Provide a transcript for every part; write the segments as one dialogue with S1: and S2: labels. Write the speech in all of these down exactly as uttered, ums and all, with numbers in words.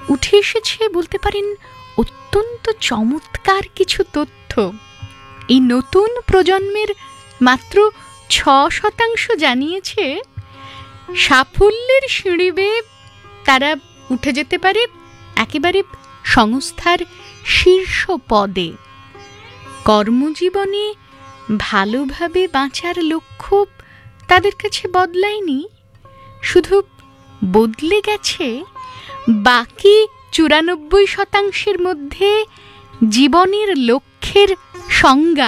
S1: উঠে এসেছে বলতে পারেন অত্যন্ত চমৎকার কিছু তথ্য। এই নতুন প্রজন্মের মাত্র ছ শতাংশ জানিয়েছে সাফল্যের সিঁড়ি বেয়ে তারা উঠে যেতে পারে একেবারে সংস্থার শীর্ষ পদে। কর্মজীবনে ভালোভাবে বাঁচার লক্ষ্য তাদের কাছে বদলায়নি, শুধু বদলে গেছে বাকি চুরানব্বই শতাংশের মধ্যে জীবনের লক্ষ্যের সংজ্ঞা।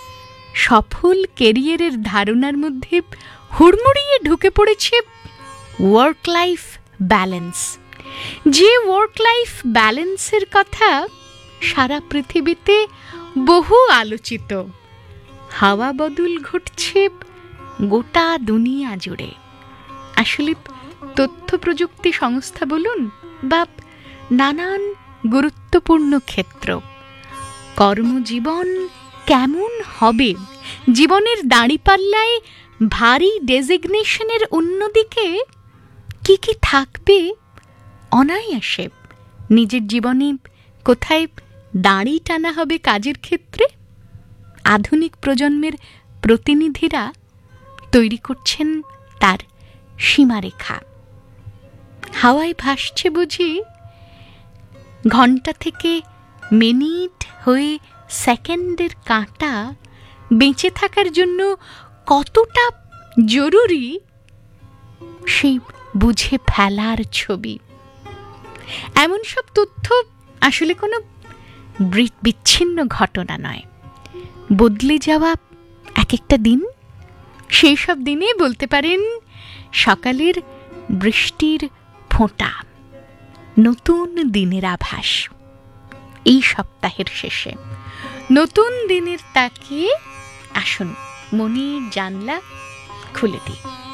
S1: সফল ক্যারিয়ারের ধারণার মধ্যে হুড়মুড়িয়ে ঢুকে পড়েছে ওয়ার্ক লাইফ ব্যালেন্স। যে ওয়ার্ক লাইফ ব্যালেন্সের কথা সারা পৃথিবীতে বহু আলোচিত, হাওয়া বদল ঘটছে গোটা দুনিয়া জুড়ে। আসলে তথ্য প্রযুক্তি সংস্থা বলুন বা নানান গুরুত্বপূর্ণ ক্ষেত্র, কর্মজীবন কেমন হবে, জীবনের দাঁড়িপাল্লায় ভারী ডেজিগনেশনের অন্যদিকে কি কি থাকবে, অনায়াসে নিজের জীবনে কোথায় দাঁড়ি টানা হবে কাজের ক্ষেত্রে, আধুনিক প্রজন্মের প্রতিনিধিরা তৈরি করছেন তার সীমারেখা। হাওয়ায় ভাসছে বুঝি ঘন্টা থেকে মিনিট হয়ে সেকেন্ডের কাঁটা বেঁচে থাকার জন্য কতটা জরুরি সেই বুঝে ফেলার ছবি। এমন সব তথ্য আসলে কোনো বিচ্ছিন্ন ঘটনা নয়, বদলে যাওয়া এক একটা দিন। সেই সব দিনে বলতে পারেন সকালের বৃষ্টির ফোঁটা, নতুন দিনের আভাস। এই সপ্তাহের শেষে নতুন দিনের তাকিয়ে আসুন মনের জানলা খুলে দিই।